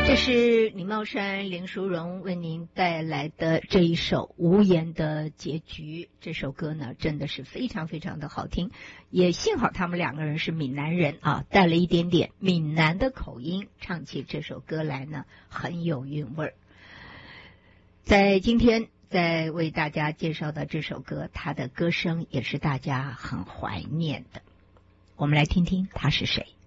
这是李茂山、林淑荣为您带来的这一首《无言的结局》。这首歌呢，真的是非常非常的好听，也幸好他们两个人是闽南人啊，带了一点点闽南的口音，唱起这首歌来呢，很有韵味儿。在今天在为大家介绍的这首歌，他的歌声也是大家很怀念的。我们来听听他是谁。